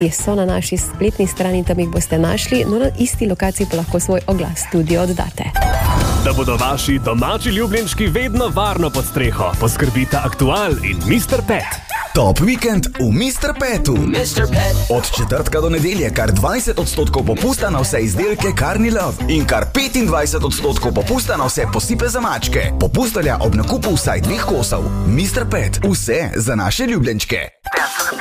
So na naši spletni strani, tam jih boste našli, no na isti lokaciji pa lahko svoj oglas tudi oddate. Da bodo vaši domači ljubljenčki vedno varno pod streho, poskrbita Aktual in Mr. Pet. Top vikend v Mr. Petu. Od četrtka do nedelje kar 20% popusta na vse izdelke Carni Love in kar 25% popusta na vse posipe za mačke. Popust velja ob nakupu vsaj 2 kosov. Mr. Pet, vse za naše ljubljenčke.